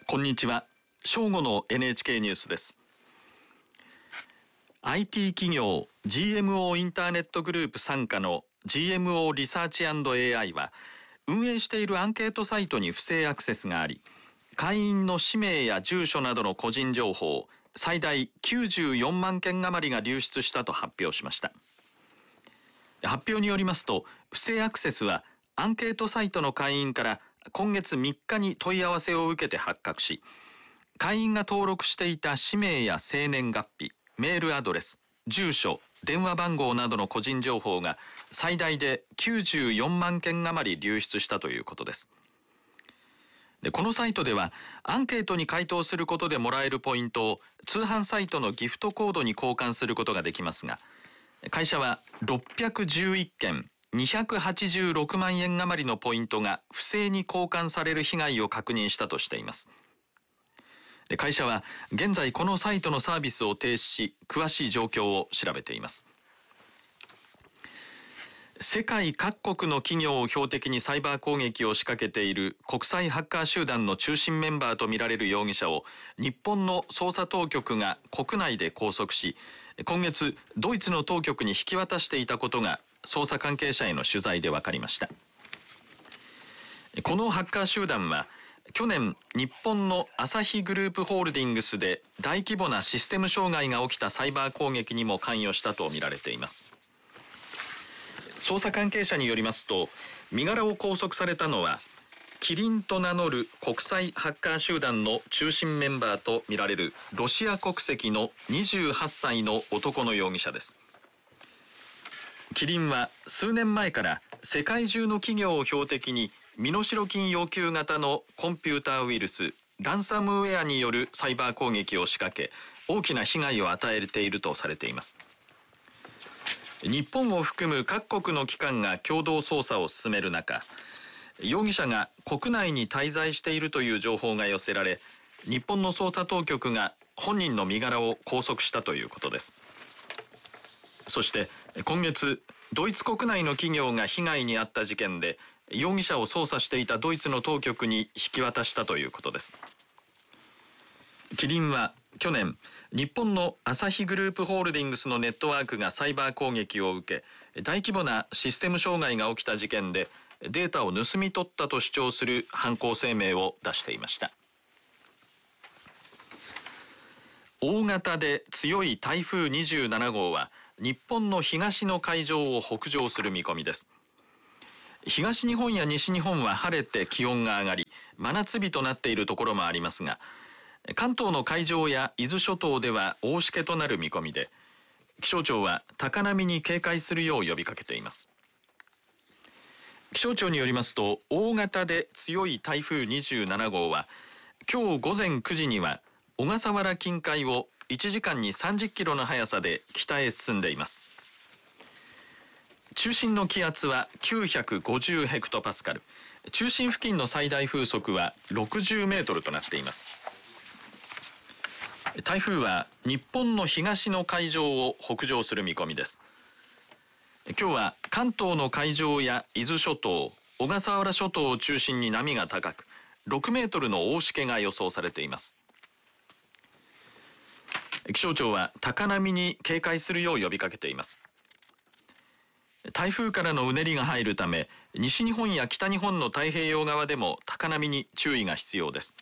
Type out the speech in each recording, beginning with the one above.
こんにちは。正午の NHK ニュースです。IT 企業 GMO インターネットグループ傘下の GMO リサーチ&AI は、運営しているアンケートサイトに不正アクセスがあり、会員の氏名や住所などの個人情報最大94万件余りが流出したと発表しました。発表によりますと、不正アクセスはアンケートサイトの会員から今月3日に問い合わせを受けて発覚し、会員が登録していた氏名や生年月日、メールアドレス、住所、電話番号などの個人情報が最大で94万件余り流出したということです。このサイトでは、アンケートに回答することでもらえるポイントを通販サイトのギフトコードに交換することができますが、会社は611件、286万円余りのポイントが不正に交換される被害を確認したとしています。会社は現在このサイトのサービスを停止し、詳しい状況を調べています。世界各国の企業を標的にサイバー攻撃を仕掛けている国際ハッカー集団の中心メンバーとみられる容疑者を日本の捜査当局が国内で拘束し、今月ドイツの当局に引き渡していたことが捜査関係者への取材で分かりました。このハッカー集団は去年、日本のアサヒグループホールディングスで大規模なシステム障害が起きたサイバー攻撃にも関与したとみられています。捜査関係者によりますと、身柄を拘束されたのは、キリンと名乗る国際ハッカー集団の中心メンバーとみられるロシア国籍の28歳の男の容疑者です。キリンは数年前から世界中の企業を標的に身代金要求型のコンピューターウイルス、ランサムウェアによるサイバー攻撃を仕掛け、大きな被害を与えているとされています。日本を含む各国の機関が共同捜査を進める中、容疑者が国内に滞在しているという情報が寄せられ、日本の捜査当局が本人の身柄を拘束したということです。そして今月、ドイツ国内の企業が被害に遭った事件で、容疑者を捜査していたドイツの当局に引き渡したということです。キリンは去年、日本のアサヒグループホールディングスのネットワークがサイバー攻撃を受け、大規模なシステム障害が起きた事件でデータを盗み取ったと主張する犯行声明を出していました。大型で強い台風27号は日本の東の海上を北上する見込みです。東日本や西日本は晴れて気温が上がり、真夏日となっているところもありますが、関東の海上や伊豆諸島では大しけとなる見込みで、気象庁は高波に警戒するよう呼びかけています。気象庁によりますと、大型で強い台風27号は今日午前9時には小笠原近海を1時間に30キロの速さで北へ進んでいます。中心の気圧は950ヘクトパスカル、中心付近の最大風速は60メートルとなっています。台風は日本の東の海上を北上する見込みです。今日は関東の海上や伊豆諸島、小笠原諸島を中心に波が高く、6メートルの大しけが予想されています。気象庁は高波に警戒するよう呼びかけています。台風からのうねりが入るため、西日本や北日本の太平洋側でも高波に注意が必要です。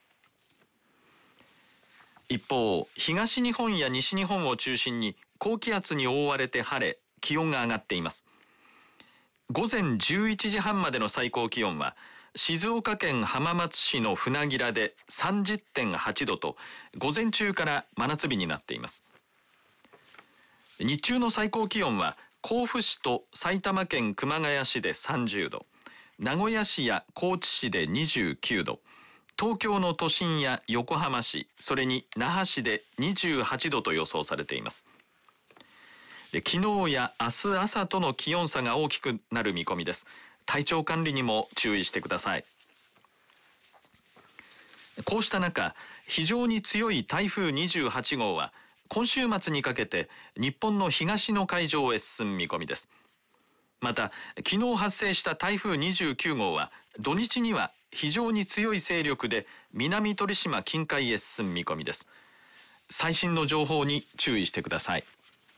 一方、東日本や西日本を中心に高気圧に覆われて晴れ、気温が上がっています。午前11時半までの最高気温は、静岡県浜松市の船明で 30.8 度と、午前中から真夏日になっています。日中の最高気温は、甲府市と埼玉県熊谷市で30度、名古屋市や高知市で29度、東京の都心や横浜市、それに那覇市で28度と予想されています。昨日や明日朝との気温差が大きくなる見込みです。体調管理にも注意してください。こうした中、非常に強い台風28号は今週末にかけて日本の東の海上へ進む見込みです。また、昨日発生した台風29号は土日には非常に強い勢力で南鳥島近海へ進む見込みです。最新の情報に注意してください。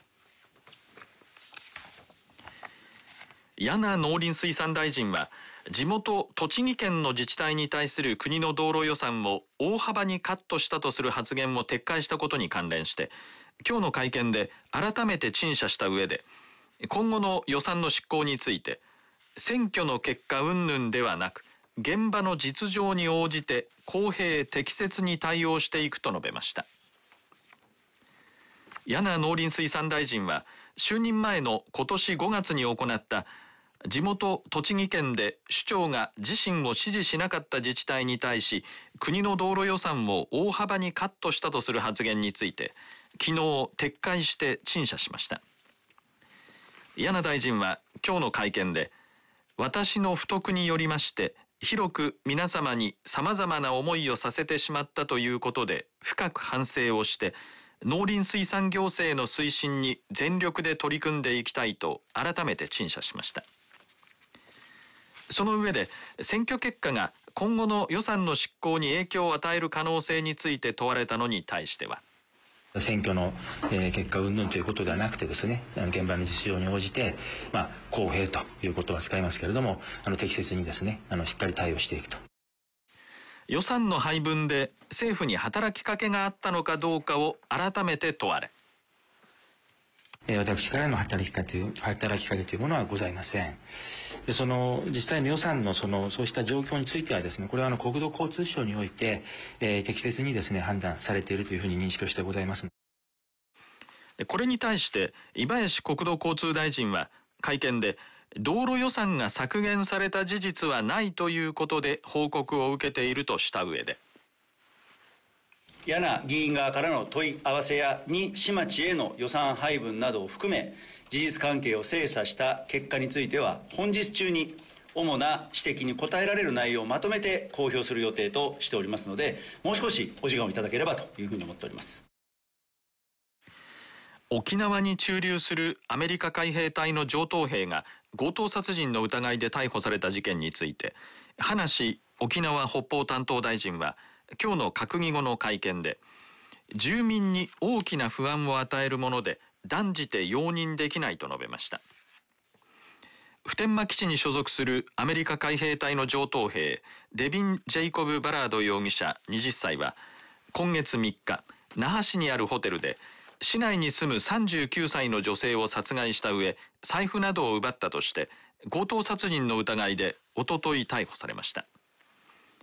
簗農林水産大臣は、地元栃木県の自治体に対する国の道路予算を大幅にカットしたとする発言を撤回したことに関連して、今日の会見で改めて陳謝した上で、今後の予算の執行について、選挙の結果云々ではなく、現場の実情に応じて公平適切に対応していくと述べました。簗農林水産大臣は、就任前の今年5月に行った地元栃木県で首長が自身を支持しなかった自治体に対し、国の道路予算を大幅にカットしたとする発言について、昨日撤回して陳謝しました。簗大臣は今日の会見で、私の不徳によりまして、広く皆様に様々な思いをさせてしまったということで深く反省をして、農林水産行政の推進に全力で取り組んでいきたいと改めて陳謝しました。その上で、選挙結果が今後の予算の執行に影響を与える可能性について問われたのに対しては、 選挙の結果云々ということではなくてですね、現場の実情に応じて、公平ということは使いますけれども、適切にですね、しっかり対応していくと。 予算の配分で政府に働きかけがあったのかどうかを改めて問われ、 私からの働きかけというものはございません。で、その実際の予算のそうした状況についてはですね、これは国土交通省において、適切にですね判断されているというふうに認識をしてございます。 これに対して井林国土交通大臣は会見で、道路予算が削減された事実はないということで報告を受けているとした上で、 簗議員側からの問い合わせや西町への予算配分などを含め、事実関係を精査した結果については、本日中に主な指摘に答えられる内容をまとめて公表する予定としておりますので、もう少しお時間をいただければというふうに思っております。 沖縄に駐留するアメリカ海兵隊の上等兵が強盗殺人の疑いで逮捕された事件について、葉梨沖縄北方担当大臣は今日の閣議後の会見で、住民に大きな不安を与えるもので断じて容認できないと述べました。普天間基地に所属するアメリカ海兵隊の上等兵デビン・ジェイコブ・バラード容疑者20歳は今月3日、那覇市にあるホテルで市内に住む39歳の女性を殺害した上、財布などを奪ったとして強盗殺人の疑いでおととい逮捕されました。